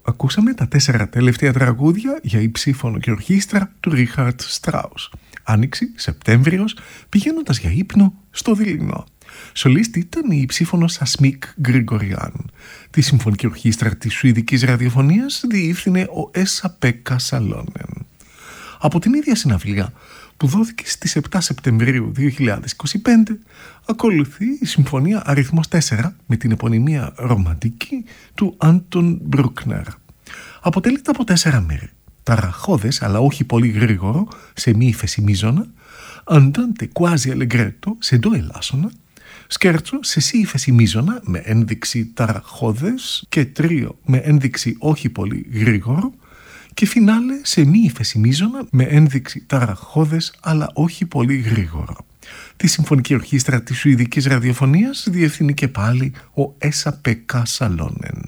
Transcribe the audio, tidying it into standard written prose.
ακούσαμε τα 4 τελευταία τραγούδια για υψίφωνο και ορχήστρα του Ρίχαρτ Στράους. Άνοιξη, Σεπτέμβριος, πηγαίνοντας για ύπνο στο δειλινό. Σολίστη ήταν η υψίφωνος Ασμίκ Γκριγκοριάν. Τη συμφωνική ορχήστρα της Σουηδικής Ραδιοφωνίας διεύθυνε ο Esa-Pekka Salonen. Από την ίδια συναυλία που δόθηκε στις 7 Σεπτεμβρίου 2025 ακολουθεί η συμφωνία αριθμός 4 με την επωνυμία ρομαντική του Άντων Μπρούκνερ. Αποτελείται από 4 μέρη. Ταραχώδες αλλά όχι πολύ γρήγορο σε μη ύφεση μίζωνα, Andante quasi allegretto σε ντο ελάσσονα, σκέρτσο σε σι ύφεση μίζωνα με ένδειξη ταραχώδες και τρίο με ένδειξη όχι πολύ γρήγορο και φινάλε σε μη ύφεση μίζωνα με ένδειξη ταραχώδες αλλά όχι πολύ γρήγορο. Τη συμφωνική ορχήστρα της Σουηδικής Ραδιοφωνίας διευθύνει και πάλι ο Esa-Pekka Salonen.